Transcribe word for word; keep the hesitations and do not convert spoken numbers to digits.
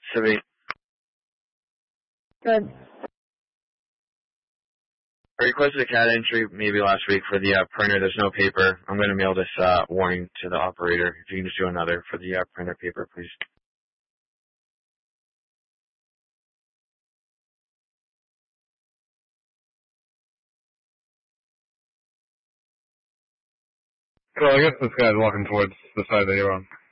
Civvy. Good. I requested a CAD entry maybe last week for the uh, printer. There's no paper. I'm going to mail this uh, warning to the operator. If you can just do another for the uh, printer paper, please. Well, I guess this guy's walking towards the side that you're on.